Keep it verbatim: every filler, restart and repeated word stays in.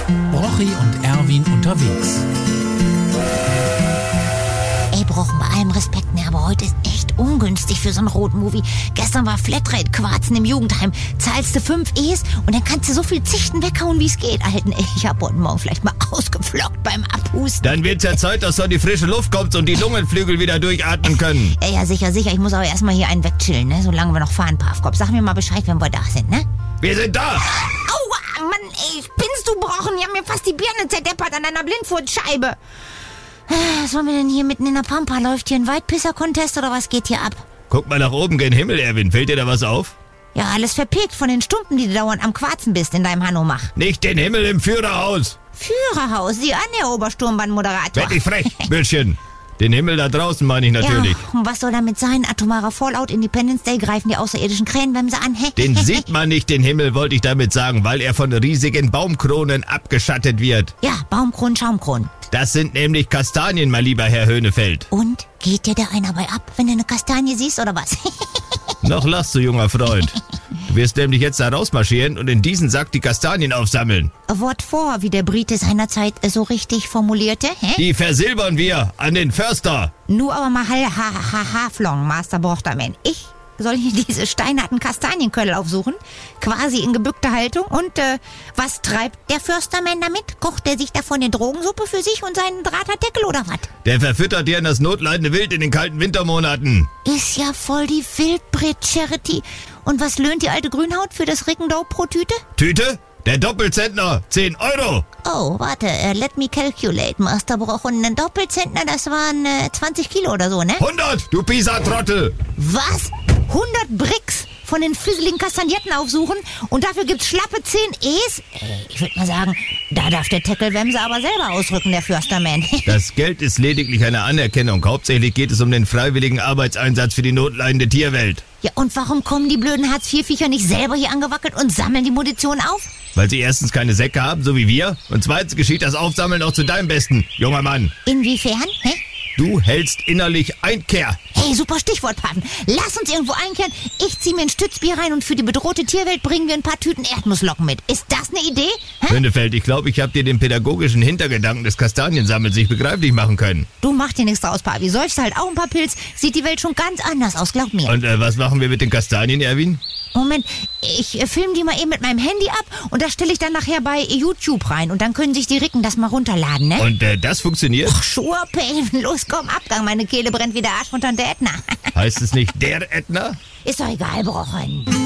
Brochi und Erwin unterwegs. Ey, Brochen, bei allem Respekt, ne, aber heute ist echt ungünstig für so ein Rotmovie. Gestern war Flatrate-Quarzen im Jugendheim. Zahlst du fünf E's und dann kannst du so viel Zichten weghauen, wie es geht. Alten, ey, ich hab heute Morgen vielleicht mal ausgeflockt beim Abhusten. Dann wird's ja Zeit, dass du in die frische Luft kommst und die Lungenflügel wieder durchatmen können. Ey, ja, sicher, sicher. Ich muss aber erstmal hier einen wegchillen, ne, solange wir noch fahren, Pavkop. Sag mir mal Bescheid, wenn wir da sind, ne? Wir sind da! Aua, Mann, ey, spinnst du, Brochen? Die haben mir fast die Birne zerdeppert an einer Blindfurtscheibe. Was wollen wir denn hier mitten in der Pampa? Läuft hier ein Weitpisser-Contest oder was geht hier ab? Guck mal nach oben gen Himmel, Erwin. Fällt dir da was auf? Ja, alles verpegt von den Stumpen, die du dauernd am Quarzen bist in deinem Hanomach. Nicht den Himmel im Führerhaus! Führerhaus, sieh an, Herr Obersturmbannmoderator. Werd nicht frech, Bürschchen. Den Himmel da draußen meine ich natürlich. Ja, und was soll damit sein? Atomarer Fallout, Independence Day, greifen die außerirdischen Krähenbremse an, hä? Den sieht man nicht, den Himmel, wollte ich damit sagen, weil er von riesigen Baumkronen abgeschattet wird. Ja, Baumkronen, Schaumkronen. Das sind nämlich Kastanien, mein lieber Herr Höhnefeld. Und? Geht dir da einer bei ab, wenn du eine Kastanie siehst, oder was? Noch lachst du, junger Freund. Du wirst nämlich jetzt da rausmarschieren und in diesen Sack die Kastanien aufsammeln. Wort vor, wie der Brite seinerzeit so richtig formulierte, hä? Die versilbern wir an den Förster. Nur aber mal ha ha ha Haflong, Master Brochterman. Ich soll hier diese steinernen Kastanienköll aufsuchen, quasi in gebückter Haltung. Und äh, was treibt der Förstermann damit? Kocht er sich davon eine Drogensuppe für sich und seinen Drahterdeckel oder was? Der verfüttert dir das notleidende Wild in den kalten Wintermonaten. Ist ja voll die Wildbret-Charity. Und was löhnt die alte Grünhaut für das Rickendau pro Tüte? Tüte? Der Doppelzentner, zehn Euro. Oh, warte, uh, let me calculate, Master Broch. Und ein Doppelzentner, das waren äh, zwanzig Kilo oder so, ne? hundert, du Pisa-Trottel. Was? hundert Bricks von den fisseligen Kastagnetten aufsuchen und dafür gibt's schlappe zehn E's? Ey, ich würde mal sagen, da darf der Teckelwemse aber selber ausrücken, der Förstermann. Das Geld ist lediglich eine Anerkennung. Hauptsächlich geht es um den freiwilligen Arbeitseinsatz für die notleidende Tierwelt. Ja, und warum kommen die blöden Hartz vier Viecher nicht selber hier angewackelt und sammeln die Munition auf? Weil sie erstens keine Säcke haben, so wie wir, und zweitens geschieht das Aufsammeln auch zu deinem Besten, junger Mann. Inwiefern? Hä? Du hältst innerlich Einkehr. Hey, super Stichwort, Paten. Lass uns irgendwo einkehren. Ich zieh mir ein Stützbier rein und für die bedrohte Tierwelt bringen wir ein paar Tüten Erdnusslocken mit. Ist das eine Idee? Höhnefeld, ich glaube, ich habe dir den pädagogischen Hintergedanken des Kastaniensammels nicht begreiflich machen können. Du mach dir nichts draus, Papi. Säufst halt auch ein paar Pilz, sieht die Welt schon ganz anders aus, glaub mir. Und äh, was machen wir mit den Kastanien, Erwin? Moment, ich äh, film die mal eben mit meinem Handy ab und das stelle ich dann nachher bei YouTube rein und dann können sich die Ricken das mal runterladen, ne? Und äh, das funktioniert? Ach, sure, Pain. Los, komm, Abgang. Meine Kehle brennt wie der Arsch von Tante Edna. Heißt es nicht der Ätna? Ist doch egal, Brochen.